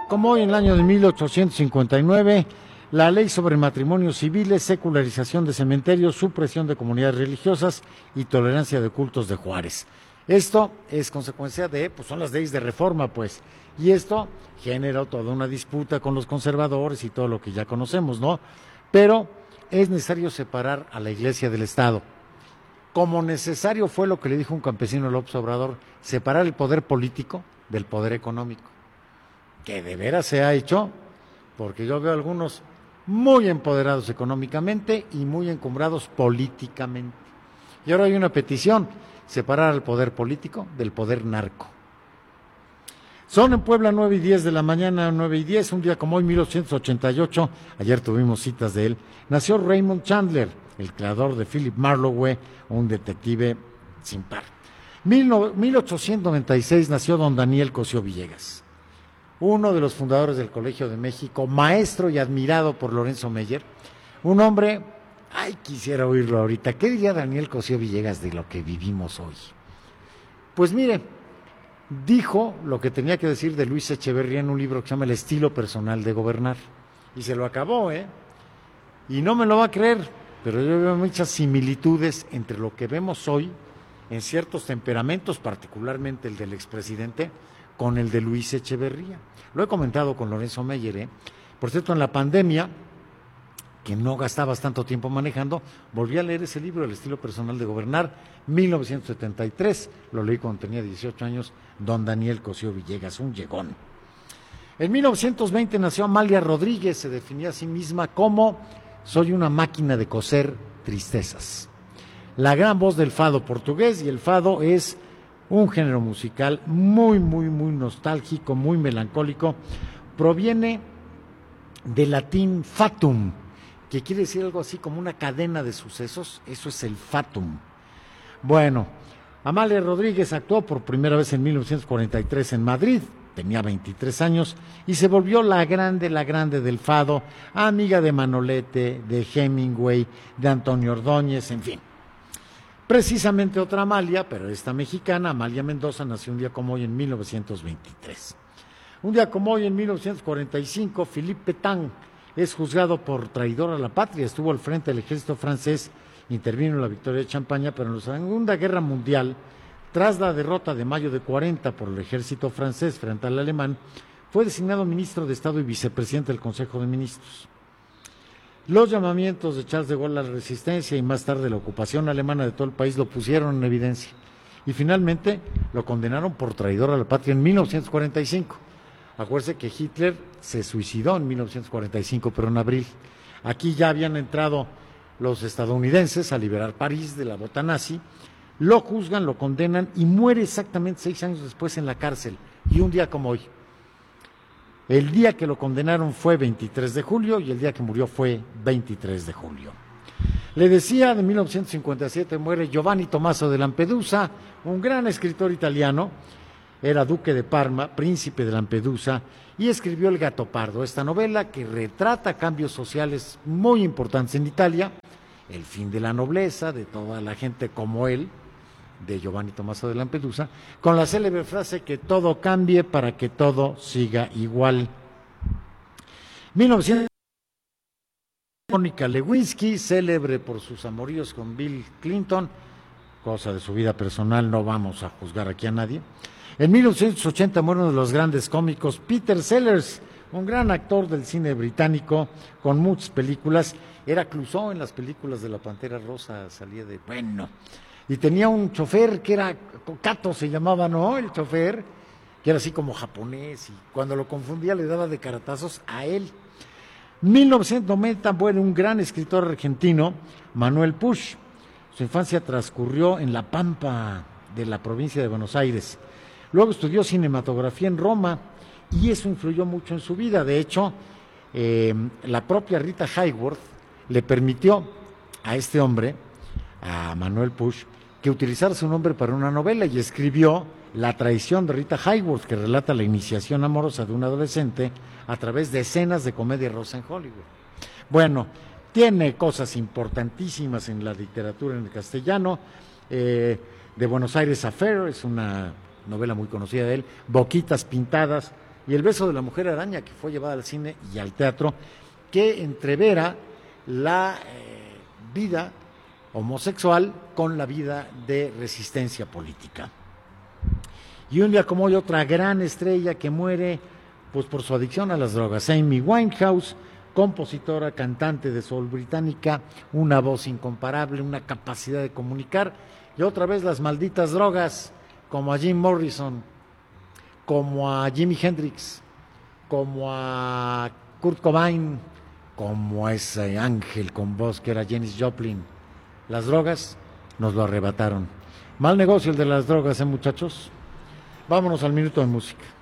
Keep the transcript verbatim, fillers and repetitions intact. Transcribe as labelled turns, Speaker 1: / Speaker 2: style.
Speaker 1: como hoy en el año de mil ochocientos cincuenta y nueve, la ley sobre matrimonios civiles, secularización de cementerios, supresión de comunidades religiosas y tolerancia de cultos de Juárez. Esto es consecuencia de, pues son las leyes de reforma, pues, y esto generó toda una disputa con los conservadores y todo lo que ya conocemos, ¿no? Pero es necesario separar a la Iglesia del Estado. Como necesario fue lo que le dijo un campesino López Obrador, separar el poder político del poder económico, que de veras se ha hecho, porque yo veo algunos muy empoderados económicamente y muy encumbrados políticamente. Y ahora hay una petición, separar al poder político del poder narco. Son en Puebla nueve y diez de la mañana, nueve y diez, un día como hoy, mil ochocientos ochenta y ocho, ayer tuvimos citas de él, nació Raymond Chandler, el creador de Philip Marlowe, un detective sin par. mil ochocientos noventa y seis nació don Daniel Cosío Villegas, uno de los fundadores del Colegio de México, maestro y admirado por Lorenzo Meyer, un hombre, ay, quisiera oírlo ahorita, ¿qué diría Daniel Cosío Villegas de lo que vivimos hoy? Pues mire, dijo lo que tenía que decir de Luis Echeverría en un libro que se llama El estilo personal de gobernar, y se lo acabó, ¿eh? Y no me lo va a creer, pero yo veo muchas similitudes entre lo que vemos hoy en ciertos temperamentos, particularmente el del expresidente, con el de Luis Echeverría. Lo he comentado con Lorenzo Meyer, ¿eh? Por cierto, en la pandemia, que no gastabas tanto tiempo manejando, volví a leer ese libro, El estilo personal de gobernar, mil novecientos setenta y tres, lo leí cuando tenía dieciocho años, don Daniel Cosío Villegas, un llegón. En mil novecientos veinte nació Amalia Rodríguez, se definía a sí misma como soy una máquina de coser tristezas. La gran voz del fado portugués, y el fado es un género musical muy, muy, muy nostálgico, muy melancólico, proviene del latín fatum, que quiere decir algo así como una cadena de sucesos, eso es el fatum. Bueno, Amalia Rodríguez actuó por primera vez en mil novecientos cuarenta y tres en Madrid, tenía veintitrés años, y se volvió la grande, la grande del fado, amiga de Manolete, de Hemingway, de Antonio Ordóñez, en fin. Precisamente otra Amalia, pero esta mexicana, Amalia Mendoza, nació un día como hoy en mil novecientos veintitrés. Un día como hoy en mil novecientos cuarenta y cinco, Philippe Pétain es juzgado por traidor a la patria, estuvo al frente del ejército francés, intervino en la victoria de Champaña, pero en la Segunda Guerra Mundial, tras la derrota de mayo de cuarenta por el ejército francés frente al alemán, fue designado ministro de Estado y vicepresidente del Consejo de Ministros. Los llamamientos de Charles de Gaulle a la resistencia y más tarde la ocupación alemana de todo el país lo pusieron en evidencia y finalmente lo condenaron por traidor a la patria en mil novecientos cuarenta y cinco. Acuérdense que Hitler se suicidó en mil novecientos cuarenta y cinco, pero en abril. Aquí ya habían entrado los estadounidenses a liberar París de la bota nazi, lo juzgan, lo condenan y muere exactamente seis años después en la cárcel, y un día como hoy. El día que lo condenaron fue veintitrés de julio y el día que murió fue veintitrés de julio. Le decía, de mil novecientos cincuenta y siete muere Giovanni Tommaso de Lampedusa, un gran escritor italiano, era duque de Parma, príncipe de Lampedusa, y escribió El Gattopardo, esta novela que retrata cambios sociales muy importantes en Italia, el fin de la nobleza, de toda la gente como él, de Giovanni Tommaso de Lampedusa, con la célebre frase que todo cambie para que todo siga igual. mil novecientos Mónica Lewinsky, célebre por sus amoríos con Bill Clinton, cosa de su vida personal, no vamos a juzgar aquí a nadie. En mil novecientos ochenta muere uno de los grandes cómicos, Peter Sellers, un gran actor del cine británico con muchas películas. Era Clouseau en las películas de La Pantera Rosa, salía de bueno. Y tenía un chofer que era, Cato se llamaba, ¿no? El chofer, que era así como japonés, y cuando lo confundía le daba de caratazos a él. mil novecientos noventa muere un gran escritor argentino, Manuel Puch. Su infancia transcurrió en La Pampa, de la provincia de Buenos Aires. Luego estudió cinematografía en Roma y eso influyó mucho en su vida. De hecho, eh, la propia Rita Hayworth le permitió a este hombre, a Manuel Puch, que utilizara su nombre para una novela y escribió La traición de Rita Hayworth, que relata la iniciación amorosa de un adolescente a través de escenas de comedia rosa en Hollywood. Bueno, tiene cosas importantísimas en la literatura en el castellano. Eh, de Buenos Aires Affair es una novela muy conocida de él. Boquitas Pintadas y El beso de la mujer araña, que fue llevada al cine y al teatro, que entrevera la eh, vida homosexual con la vida de resistencia política. Y un día como hoy, otra gran estrella que muere pues por su adicción a las drogas, Amy Winehouse, compositora, cantante de soul británica, una voz incomparable, una capacidad de comunicar, y otra vez las malditas drogas, como a Jim Morrison, como a Jimi Hendrix, como a Kurt Cobain, como a ese ángel con voz que era Janis Joplin. Las drogas nos lo arrebataron. Mal negocio el de las drogas, ¿eh, muchachos? Vámonos al minuto de música.